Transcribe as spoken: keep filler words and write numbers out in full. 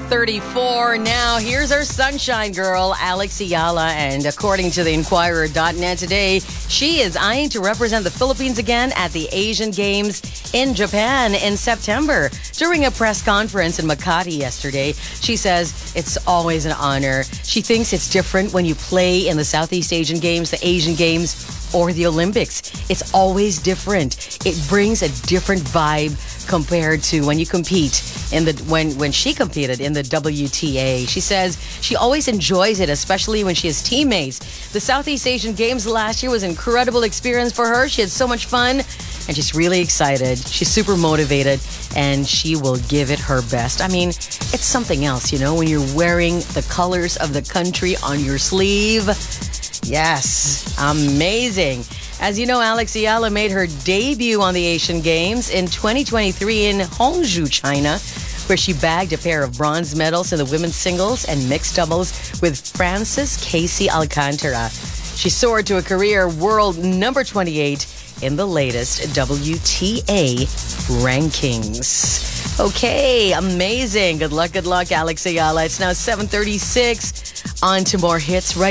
thirty-four. Now, here's our sunshine girl, Alex Ayala. And according to the Inquirer dot net today, she is eyeing to represent the Philippines again at the Asian Games in Japan in September. During a press conference in Makati yesterday, she says it's always an honor. She thinks it's different when you play in the Southeast Asian Games, the Asian Games, or the Olympics. It's always different. It brings a different vibe compared to when you compete in the when when she competed in the W T A. She says she always enjoys it, especially when she has teammates. The Southeast Asian Games last year was an incredible experience for her. She had so much fun and she's really excited. She's super motivated and she will give it her best. I mean, it's something else, you know, when you're wearing the colors of the country on your sleeve. Yes, amazing. As you know, Alex Ayala made her debut on the Asian Games in twenty twenty-three in Hangzhou, China, where she bagged a pair of bronze medals in the women's singles and mixed doubles with Frances Casey Alcantara. She soared to a career world number twenty-eight in the latest W T A rankings. Okay, amazing. Good luck, good luck, Alex Ayala. It's now seven thirty-six. On to more hits right